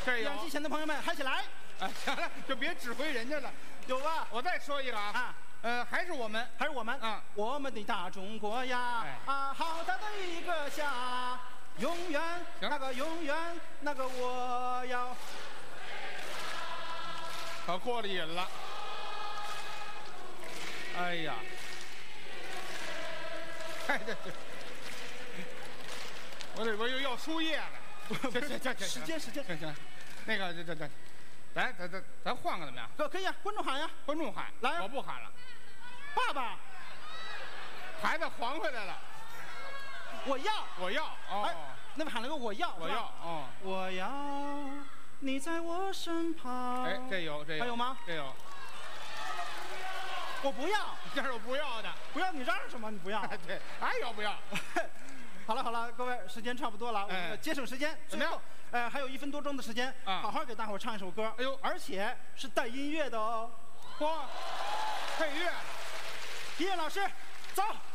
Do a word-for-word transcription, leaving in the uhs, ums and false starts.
这有。 电视机前的朋友们嗨起来！ 哎，行了，就别指挥人家了。 有吧？ 我再说一个啊， 啊， 呃，还是我们， 还是我们啊， 我们的大中国呀， 哎啊，好大的一个家，永远行那个永远那个我要。 可过了瘾了。哎呀，哎这这，我这边又要输液了。行行行行， 时间时间， 行行，那个这这这，咱咱咱咱换个怎么样？ 可可以啊，观众喊呀， 观众喊， 来我不喊了。 爸爸， 孩子还回来了， 我要， 我要哦， 哎，那边喊了个我要， 我要是吧哦， 我要你在我身旁。 哎，这有这有， 还有吗？ 这有， 我不要， 这是我不要的。 不要，你嚷什么？你不要。 对，还有不要？ 好了好了，各位，时间差不多了，我哎们节省时间。 怎么样最后，呃，还有一分多钟的时间， 啊好好给大伙儿唱一首歌。 哎呦而且是带音乐的哦。 嚯，配乐了。 音乐老师，走。